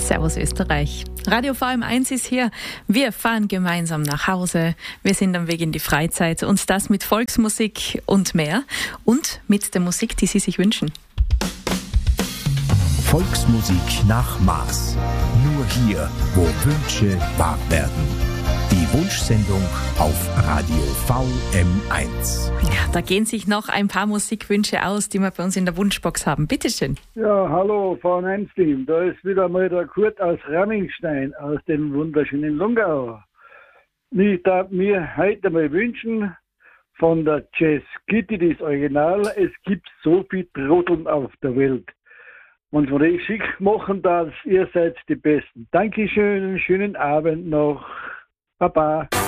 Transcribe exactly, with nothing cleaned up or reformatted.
Servus Österreich. Radio V M eins ist hier. Wir fahren gemeinsam nach Hause. Wir sind am Weg in die Freizeit und das mit Volksmusik und mehr und mit der Musik, die Sie sich wünschen. Volksmusik nach Maß. Nur hier, wo Wünsche wahr werden. Die Wunschsendung auf Radio V M eins. Ja, da gehen sich noch ein paar Musikwünsche aus, die wir bei uns in der Wunschbox haben. Bitteschön. Ja, hallo V M eins Team. Da ist wieder mal der Kurt aus Rammingstein, aus dem wunderschönen Lungau. Ich darf mir heute mal wünschen von der Jazz Kitty das Original: Es gibt so viel Trotteln auf der Welt. Und von euch schick machen das, ihr seid die Besten. Dankeschön, schönen Abend noch. Baba.